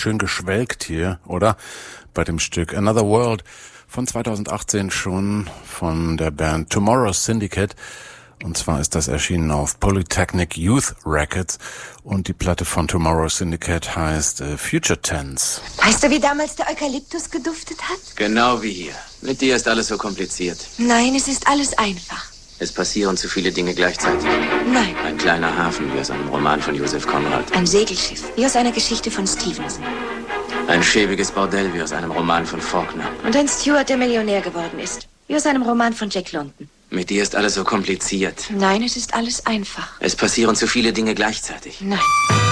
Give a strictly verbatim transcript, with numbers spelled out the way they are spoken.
schön geschwelgt hier, oder? Bei dem Stück Another World von zweitausendachtzehn schon von der Band Tomorrow Syndicate. Und zwar ist das erschienen auf Polytechnic Youth Records und die Platte von Tomorrow Syndicate heißt äh, Future Tense. Weißt du, wie damals der Eukalyptus geduftet hat? Genau wie hier. Mit dir ist alles so kompliziert. Nein, es ist alles einfach. Es passieren zu viele Dinge gleichzeitig. Nein. Ein kleiner Hafen wie aus einem Roman von Joseph Conrad. Ein Segelschiff wie aus einer Geschichte von Stevenson. Ein schäbiges Bordell wie aus einem Roman von Faulkner. Und ein Steward, der Millionär geworden ist. Wie aus einem Roman von Jack London. Mit dir ist alles so kompliziert. Nein, es ist alles einfach. Es passieren zu viele Dinge gleichzeitig. Nein.